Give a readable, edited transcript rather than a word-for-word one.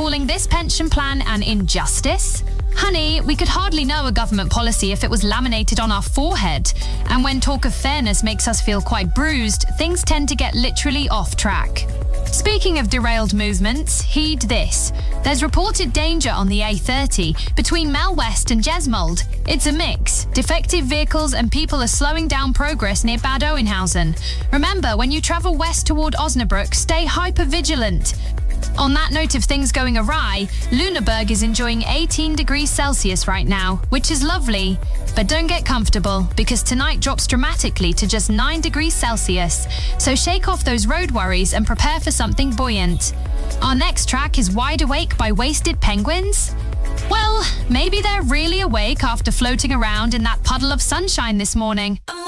calling this pension plan an injustice? Honey, we could hardly know a government policy if it was laminated on our forehead. And when talk of fairness makes us feel quite bruised, things tend to get literally off track. Speaking of derailed movements, heed this. There's reported danger on the A30 between Mel West and Jesmold. It's a mix. Defective vehicles and people are slowing down progress near Bad Oeynhausen. Remember, when you travel west toward Osnabrück, stay hyper-vigilant. On that note of things going awry, Lüneburg is enjoying 18 degrees Celsius right now, which is lovely. But don't get comfortable, because tonight drops dramatically to just 9 degrees Celsius. So shake off those road worries and prepare for something buoyant. Our next track is Wide Awake by Wasted Penguins. Well, maybe they're really awake after floating around in that puddle of sunshine this morning.